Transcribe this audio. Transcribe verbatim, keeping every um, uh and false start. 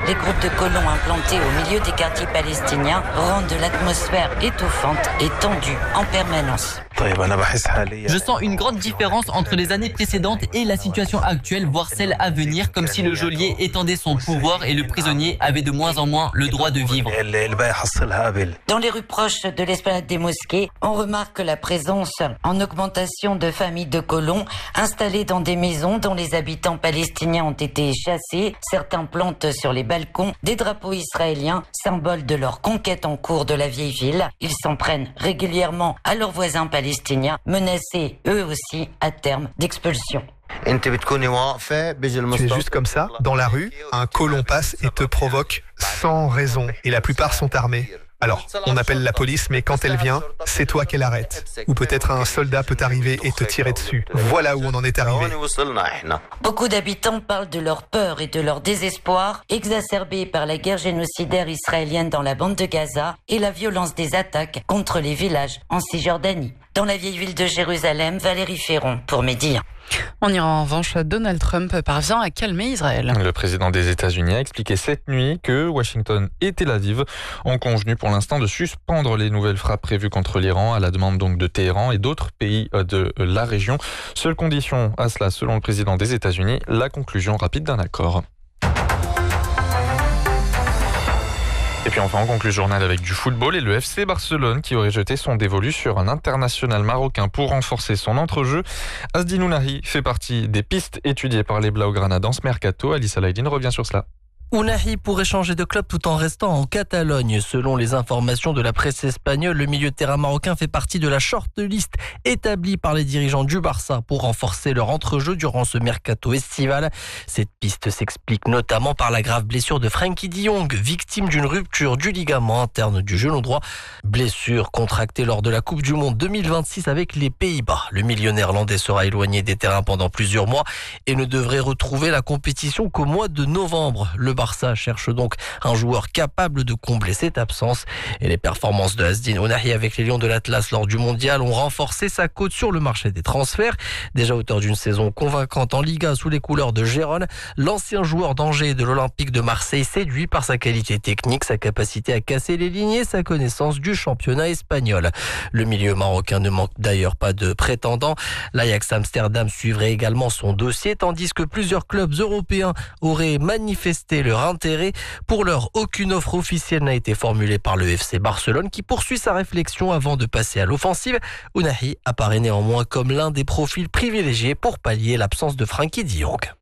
Les groupes de colons implantés au milieu des quartiers palestiniens rendent l'atmosphère étouffante et tendue en permanence. Je sens une grande différence entre les années précédentes et la situation actuelle, voire celle à venir, comme si le geôlier étendait son pouvoir et le prisonnier avait de moins en moins le droit de vivre. Dans les rues proches de l'esplanade des mosquées, on remarque la présence en augmentation de familles de colons installées dans des maisons dont les habitants palestiniens ont été chassés. Certains plantent sur les balcons des drapeaux israéliens, symbole de leur conquête en cours de la vieille ville. Ils s'en prennent régulièrement à leurs voisins palestiniens, menacés eux aussi à terme d'expulsion. Tu es juste comme ça, dans la rue, un colon passe et te provoque sans raison. Et la plupart sont armés. Alors, on appelle la police, mais quand elle vient, c'est toi qu'elle arrête. Ou peut-être un soldat peut arriver et te tirer dessus. Voilà où on en est arrivé. Beaucoup d'habitants parlent de leur peur et de leur désespoir, exacerbés par la guerre génocidaire israélienne dans la bande de Gaza et la violence des attaques contre les villages en Cisjordanie. Dans la vieille ville de Jérusalem, Valérie Ferron pour Médire. En Iran, en revanche, Donald Trump parvient à calmer Israël. Le président des États-Unis a expliqué cette nuit que Washington et Tel Aviv ont convenu pour l'instant de suspendre les nouvelles frappes prévues contre l'Iran à la demande donc de Téhéran et d'autres pays de la région. Seule condition à cela, selon le président des États-Unis, la conclusion rapide d'un accord. Et puis enfin, on conclut le journal avec du football et le F C Barcelone qui aurait jeté son dévolu sur un international marocain pour renforcer son entrejeu. Asdin Ounahi fait partie des pistes étudiées par les Blaugrana dans ce mercato. Alice Alaïdine revient sur cela. Ounahi pourrait changer de club tout en restant en Catalogne. Selon les informations de la presse espagnole, le milieu de terrain marocain fait partie de la shortlist établie par les dirigeants du Barça pour renforcer leur entrejeu durant ce mercato estival. Cette piste s'explique notamment par la grave blessure de Frenkie de Jong, victime d'une rupture du ligament interne du genou droit. Blessure contractée lors de la Coupe du Monde deux mille vingt-six avec les Pays-Bas. Le milieu néerlandais sera éloigné des terrains pendant plusieurs mois et ne devrait retrouver la compétition qu'au mois de novembre. Le Barça cherche donc un joueur capable de combler cette absence. Et les performances de Asdin Ounahi avec les Lions de l'Atlas lors du Mondial ont renforcé sa cote sur le marché des transferts. Déjà auteur d'une saison convaincante en Liga sous les couleurs de Gérone, l'ancien joueur d'Angers et de l'Olympique de Marseille séduit par sa qualité technique, sa capacité à casser les lignes et sa connaissance du championnat espagnol. Le milieu marocain ne manque d'ailleurs pas de prétendants. L'Ajax Amsterdam suivrait également son dossier, tandis que plusieurs clubs européens auraient manifesté leur intérêt. Pour l'heure, aucune offre officielle n'a été formulée par le F C Barcelone qui poursuit sa réflexion avant de passer à l'offensive. Ounahi apparaît néanmoins comme l'un des profils privilégiés pour pallier l'absence de Frenkie de Jong.